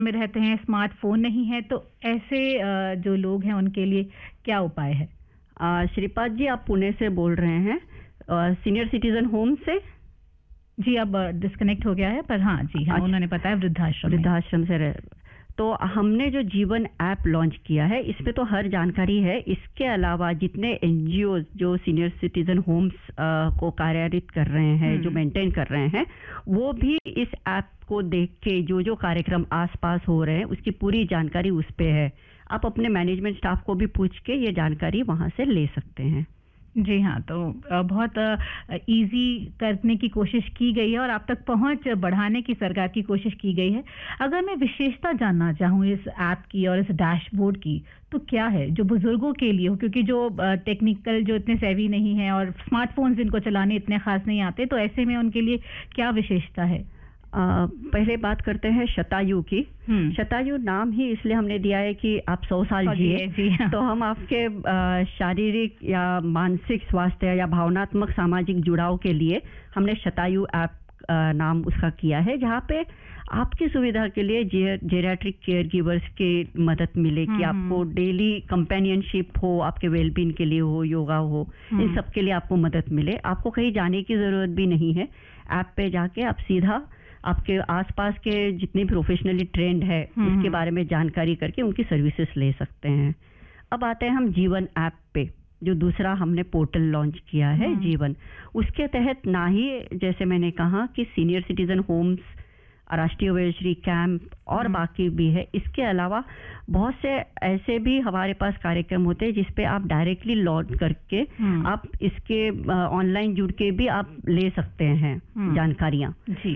में रहते हैं, स्मार्टफ़ोन नहीं है, तो ऐसे जो लोग हैं उनके लिए क्या उपाय है? श्रीपाद जी, आप पुणे से बोल रहे हैं, सीनियर सिटीजन होम से? जी, अब डिस्कनेक्ट हो गया है, पर हाँ जी, हाँ, अच्छा, उन्होंने बताया वृद्धाश्रम में। वृद्धाश्रम से तो हमने जो जीवन ऐप लॉन्च किया है, इसमें तो हर जानकारी है। इसके अलावा जितने एनजीओ जो सीनियर सिटीजन होम्स को कार्यान्वित कर रहे हैं, जो मेंटेन कर रहे हैं, वो भी इस ऐप को देख के जो जो कार्यक्रम आसपास हो रहे हैं उसकी पूरी जानकारी उस पे है। आप अपने मैनेजमेंट स्टाफ को भी पूछ के ये जानकारी वहाँ से ले सकते हैं। जी हाँ, तो बहुत ईज़ी करने की कोशिश की गई है और आप तक पहुँच बढ़ाने की सरकार की कोशिश की गई है। अगर मैं विशेषता जानना चाहूँ इस ऐप की और इस डैशबोर्ड की, तो क्या है जो बुज़ुर्गों के लिए हो? क्योंकि जो टेक्निकल जो इतने सेवी नहीं हैं और स्मार्टफ़ोन्स जिनको चलाने इतने ख़ास नहीं आते, तो ऐसे में उनके लिए क्या विशेषता है? पहले बात करते हैं शतायु की। शतायु नाम ही इसलिए हमने दिया है कि आप 100 साल जिए, तो हम आपके शारीरिक या मानसिक स्वास्थ्य या भावनात्मक सामाजिक जुड़ाव के लिए हमने शतायु ऐप नाम उसका किया है, जहाँ पे आपकी सुविधा के लिए जेरियाट्रिक केयर गिवर्स की मदद मिले कि आपको डेली कंपेनियनशिप हो, आपके वेलबींग के लिए हो, योगा हो, इन सब के लिए आपको मदद मिले। आपको कहीं जाने की ज़रूरत भी नहीं है। ऐप पे जाके आप सीधा आपके आसपास के जितने प्रोफेशनली ट्रेंड है उसके बारे में जानकारी करके उनकी सर्विसेज ले सकते हैं। अब आते हैं हम जीवन ऐप पे, जो दूसरा हमने पोर्टल लॉन्च किया है जीवन। उसके तहत ना ही जैसे मैंने कहा कि सीनियर सिटीजन होम्स, राष्ट्रीय वयोश्री कैंप और बाकी भी है, इसके अलावा बहुत से ऐसे भी हमारे पास कार्यक्रम होते हैं जिसपे आप डायरेक्टली लॉग करके आप इसके ऑनलाइन जुड़ के भी आप ले सकते हैं जानकारियाँ।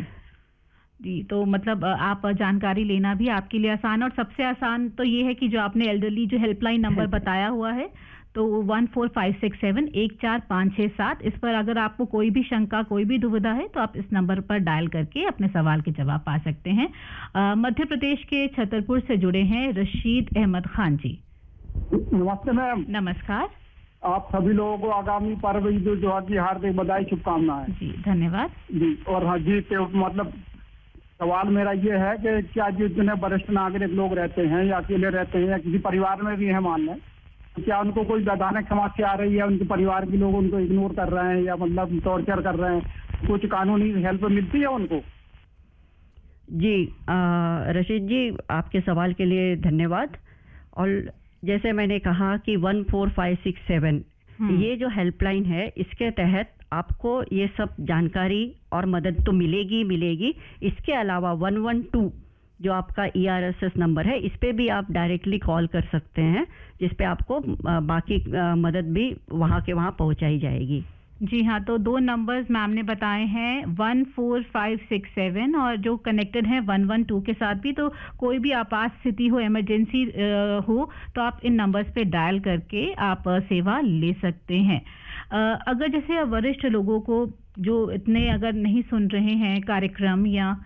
जी, तो मतलब आप जानकारी लेना भी आपके लिए आसान, और सबसे आसान तो ये है कि जो आपने एल्डरली जो हेल्पलाइन नंबर बताया हुआ है, तो 14567 14567, इस पर अगर आपको कोई भी शंका, कोई भी दुविधा है, तो आप इस नंबर पर डायल करके अपने सवाल के जवाब पा सकते हैं। मध्य प्रदेश के छतरपुर से जुड़े हैं रशीद अहमद खान जी। नमस्ते मैम। नमस्कार। आप सभी लोगों को आगामी पर्व ईद उल जुहा की हार्दिक बधाई, शुभकामनाएं। जी, धन्यवाद जी। और हाँ जी, तो मतलब सवाल मेरा ये है कि क्या जितने वरिष्ठ नागरिक लोग रहते हैं या अकेले रहते हैं या किसी परिवार में भी है मान लें, तो क्या उनको कोई वैधानिक समस्या आ रही है, उनके परिवार के लोग उनको इग्नोर कर रहे हैं या मतलब टॉर्चर कर रहे हैं, कुछ कानूनी हेल्प मिलती है उनको? जी, रशीद जी, आपके सवाल के लिए धन्यवाद। और जैसे मैंने कहा कि 14567 ये जो हेल्पलाइन है, इसके तहत आपको ये सब जानकारी और मदद तो मिलेगी। इसके अलावा 112 जो आपका ERSS नंबर है, इस पे भी आप डायरेक्टली कॉल कर सकते हैं, जिस पे आपको बाकी मदद भी वहाँ के वहाँ पहुँचाई जाएगी। जी हाँ, तो 2 नंबर्स मैम ने बताए हैं 14567 और जो कनेक्टेड है 112 के साथ भी। तो कोई भी आपात स्थिति हो, इमरजेंसी हो, तो आप इन नंबर्स पे डायल करके आप सेवा ले सकते हैं। अगर जैसे वरिष्ठ लोगों को जो इतने अगर नहीं सुन रहे हैं कार्यक्रम या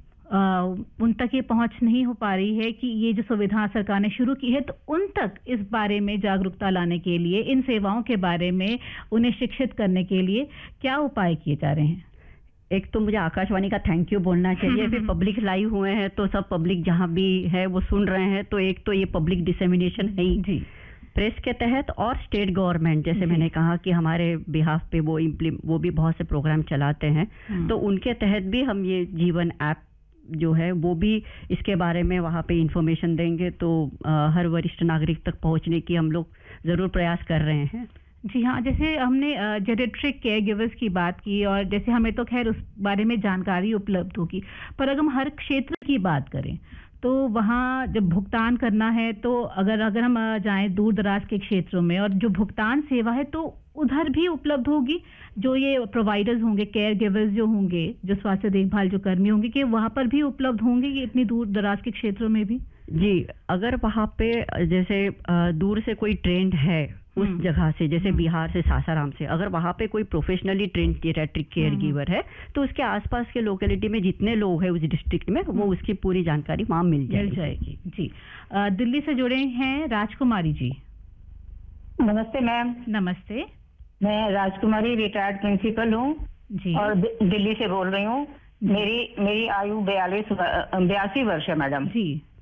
उन तक ये पहुंच नहीं हो पा रही है कि ये जो सुविधा सरकार ने शुरू की है, तो उन तक इस बारे में जागरूकता लाने के लिए, इन सेवाओं के बारे में उन्हें शिक्षित करने के लिए क्या उपाय किए जा रहे हैं? एक तो मुझे आकाशवाणी का थैंक यू बोलना चाहिए, फिर पब्लिक लाइव हुए हैं तो सब पब्लिक जहाँ भी है वो सुन रहे हैं, तो एक तो ये पब्लिक डिसेमिनेशन है ही जी प्रेस के तहत, और स्टेट गवर्नमेंट जैसे मैंने कहा कि हमारे बिहाफ पे वो भी बहुत से प्रोग्राम चलाते हैं, तो उनके तहत भी हम ये जीवन ऐप जो है वो भी इसके बारे में वहाँ पे इंफॉर्मेशन देंगे, तो हर वरिष्ठ नागरिक तक पहुँचने की हम लोग ज़रूर प्रयास कर रहे हैं। जी हाँ, जैसे हमने जेरियाट्रिक केयर गिवर्स की बात की, और जैसे हमें तो खैर उस बारे में जानकारी उपलब्ध होगी, पर अगर हम हर क्षेत्र की बात करें तो वहाँ जब भुगतान करना है, तो अगर हम जाएं दूर दराज के क्षेत्रों में, और जो भुगतान सेवा है तो उधर भी उपलब्ध होगी, जो ये प्रोवाइडर्स होंगे, केयर गिवर्स जो होंगे, जो स्वास्थ्य देखभाल जो कर्मी होंगे, कि वहाँ पर भी उपलब्ध होंगे ये इतनी दूर दराज के क्षेत्रों में भी? जी, अगर वहाँ पे जैसे दूर से कोई ट्रेंड है उस जगह से, जैसे बिहार से, सासाराम से, अगर वहाँ पे कोई professionally trained geriatric care giver है, तो उसके आसपास के लोकेलिटी में जितने लोग हैं उस डिस्ट्रिक्ट में, वो उसकी पूरी जानकारी वहाँ मिल जाएगी। जी, दिल्ली से जुड़े हैं राजकुमारी जी। नमस्ते मैम। नमस्ते। मैं राजकुमारी रिटायर्ड प्रिंसिपल हूँ और दिल्ली से बोल रही हूँ। मेरी आयु 82 वर्ष है मैडम जी।